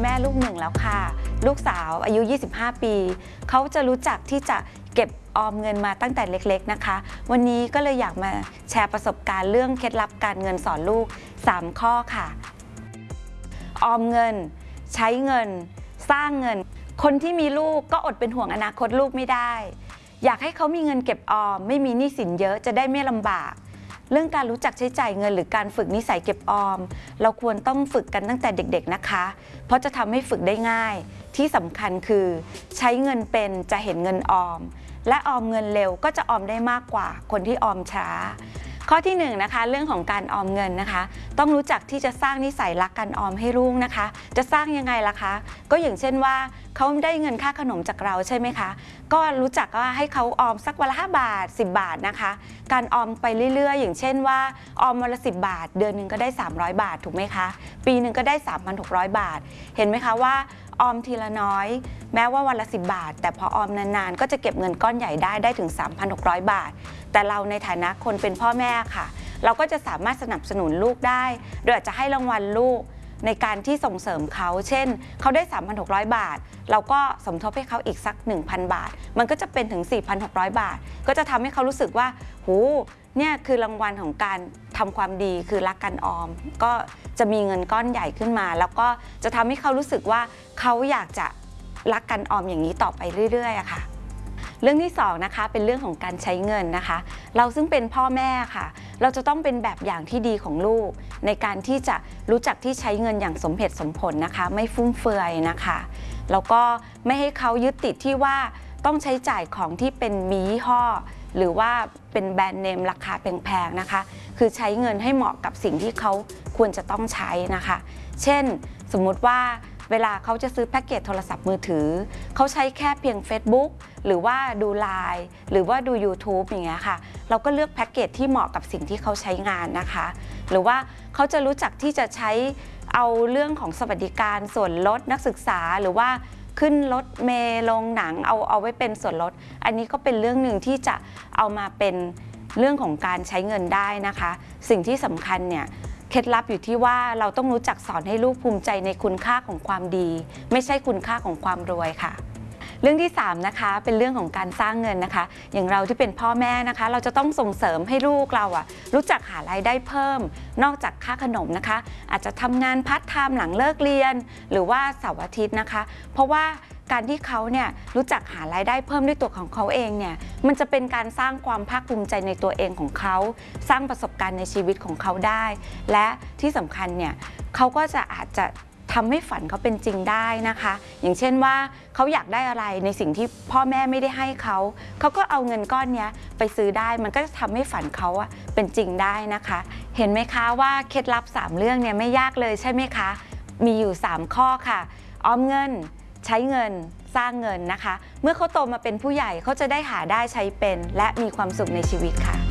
แม่ลูกหนึ่งแล้วค่ะลูกสาวอายุ25ปีเขาจะรู้จักที่จะเก็บออมเงินมาตั้งแต่เล็กๆนะคะวันนี้ก็เลยอยากมาแชร์ประสบการณ์เรื่องเคล็ดลับการเงินสอนลูก3ข้อค่ะออมเงินใช้เงินสร้างเงินคนที่มีลูกก็อดเป็นห่วงอนาคตลูกไม่ได้อยากให้เขามีเงินเก็บออมไม่มีหนี้สินเยอะจะได้ไม่ลำบากเรื่องการรู้จักใช้จ่ายเงินหรือการฝึกนิสัยเก็บออมเราควรต้องฝึกกันตั้งแต่เด็กๆนะคะเพราะจะทำให้ฝึกได้ง่ายที่สำคัญคือใช้เงินเป็นจะเห็นเงินออมและออมเงินเร็วก็จะออมได้มากกว่าคนที่ออมช้าข้อที่1นะคะเรื่องของการออมเงินนะคะต้องรู้จักที่จะสร้างนิสัยรักการออมให้ลูกนะคะจะสร้างยังไงล่ะคะก็อย่างเช่นว่าเขาได้เงินค่าขนมจากเราใช่ไหมคะก็รู้จักว่าให้เขาออมสักวันละ5 บาท10 บาทนะคะการออมไปเรื่อยๆอย่างเช่นว่าออมวันละ10 บาทเดือนหนึ่งก็ได้300 บาทถูกไหมคะปีหนึ่งก็ได้ 3,600 บาทเห็นไหมคะว่าออมทีละน้อยแม้ว่าวันละ10 บาทแต่พอออมนานๆก็จะเก็บเงินก้อนใหญ่ได้ถึง 3,600 บาทแต่เราในฐานะคนเป็นพ่อแม่ค่ะเราก็จะสามารถสนับสนุนลูกได้โดยอาจจะให้รางวัลลูกในการที่ส่งเสริมเขาเช่นเขาได้ 3,600 บาทเราก็สมทบให้เขาอีกสัก 1,000 บาทมันก็จะเป็นถึง 4,600 บาทก็จะทำให้เขารู้สึกว่าหูเนี่ยคือรางวัลของการทำความดีคือรักการออมก็จะมีเงินก้อนใหญ่ขึ้นมาแล้วก็จะทำให้เขารู้สึกว่าเขาอยากจะรักการออมอย่างนี้ต่อไปเรื่อยๆอะค่ะเรื่องที่2นะคะเป็นเรื่องของการใช้เงินนะคะเราซึ่งเป็นพ่อแม่ค่ะเราจะต้องเป็นแบบอย่างที่ดีของลูกในการที่จะรู้จักที่ใช้เงินอย่างสมเหตุสมผลนะคะไม่ฟุ่มเฟือยนะคะแล้วก็ไม่ให้เขายึดติดที่ว่าต้องใช้จ่ายของที่เป็นมียี่ห้อหรือว่าเป็นแบรนด์เนมราคาแพงๆนะคะคือใช้เงินให้เหมาะกับสิ่งที่เขาควรจะต้องใช้นะคะเช่นสมมุติว่าเวลาเขาจะซื้อแพ็กเกจโทรศัพท์มือถือเขาใช้แค่เพียง Facebook หรือว่าดู LINE หรือว่าดู YouTube อย่างเงี้ยค่ะเราก็เลือกแพ็กเกจที่เหมาะกับสิ่งที่เขาใช้งานนะคะหรือว่าเขาจะรู้จักที่จะใช้เอาเรื่องของสวัสดิการส่วนลดนักศึกษาหรือว่าขึ้นรถเมล์โรงหนังเอาไว้เป็นส่วนลดอันนี้ก็เป็นเรื่องหนึ่งที่จะเอามาเป็นเรื่องของการใช้เงินได้นะคะสิ่งที่สำคัญเนี่ยเคล็ดลับอยู่ที่ว่าเราต้องรู้จักสอนให้ลูกภูมิใจในคุณค่าของความดีไม่ใช่คุณค่าของความรวยค่ะเรื่องที่3นะคะเป็นเรื่องของการสร้างเงินนะคะอย่างเราที่เป็นพ่อแม่นะคะเราจะต้องส่งเสริมให้ลูกเรารู้จักหารายได้เพิ่มนอกจากค่าขนมนะคะอาจจะทำงานพาร์ทไทม์หลังเลิกเรียนหรือว่าเสาร์อาทิตย์นะคะเพราะว่าการที่เขาเนี่ยรู้จักหารายได้เพิ่มด้วยตัวของเขาเองเนี่ยมันจะเป็นการสร้างความภาคภูมิใจในตัวเองของเขาสร้างประสบการณ์ในชีวิตของเขาได้และที่สำคัญเนี่ยเขาก็จะอาจจะทำให้ฝันเขาเป็นจริงได้นะคะอย่างเช่นว่าเขาอยากได้อะไรในสิ่งที่พ่อแม่ไม่ได้ให้เขาก็เอาเงินก้อนนี้ไปซื้อได้มันก็จะทำให้ฝันเขาเป็นจริงได้นะคะเห็นไหมคะว่าเคล็ดลับ3เรื่องเนี่ยไม่ยากเลยใช่ไหมคะมีอยู่3ข้อค่ะออมเงินใช้เงินสร้างเงินนะคะเมื่อเขาโตมาเป็นผู้ใหญ่เขาจะได้หาได้ใช้เป็นและมีความสุขในชีวิตค่ะ